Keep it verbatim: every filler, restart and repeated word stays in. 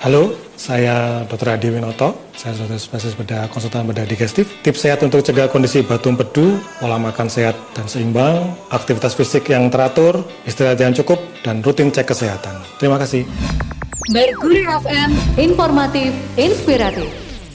Halo, saya dokter Adi Winoto, saya dokter spesialis bedah konsultan bedah digestif. Tips sehat untuk cegah kondisi batu empedu, pola makan sehat dan seimbang, aktivitas fisik yang teratur, istirahat yang cukup, dan rutin cek kesehatan. Terima kasih. Mercury F M, informatif, inspiratif.